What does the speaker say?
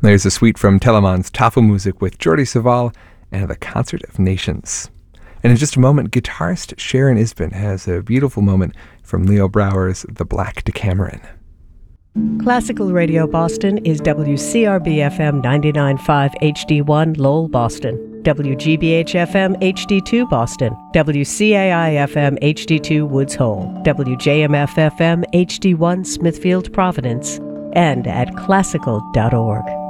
There's a suite from Telemann's Tafelmusik with Jordi Savall and the Concert of Nations. And in just a moment, guitarist Sharon Isbin has a beautiful moment from Leo Brouwer's The Black Decameron. Classical Radio Boston is WCRB-FM 99.5 HD1 Lowell, Boston, WGBH-FM HD2 Boston, WCAI-FM HD2 Woods Hole, WJMF-FM HD1 Smithfield, Providence, and at classical.org.